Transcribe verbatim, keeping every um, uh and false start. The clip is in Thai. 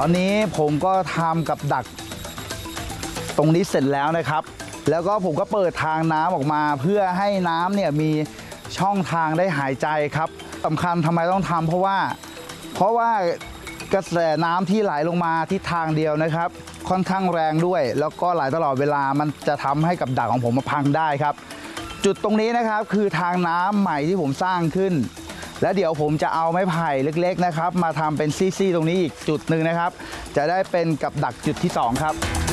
อนนี้ผมก็ทำกับดักตรงนี้เสร็จแล้วนะครับแล้วก็ผมก็เปิดทางน้ำออกมาเพื่อให้น้ำเนี่ยมีช่องทางได้หายใจครับสำคัญทำไมต้องทำเพราะว่าเพราะว่ากระแสน้ำที่ไหลลงมาทิศทางเดียวนะครับค่อนข้างแรงด้วยแล้วก็ไหลตลอดเวลามันจะทำให้กับดักของผมมาพังได้ครับจุดตรงนี้นะครับคือทางน้ำใหม่ที่ผมสร้างขึ้นและเดี๋ยวผมจะเอาไม้ไผ่เล็กๆนะครับมาทำเป็นซี่ๆตรงนี้อีกจุดหนึ่งนะครับจะได้เป็นกับดักจุดที่สองครับ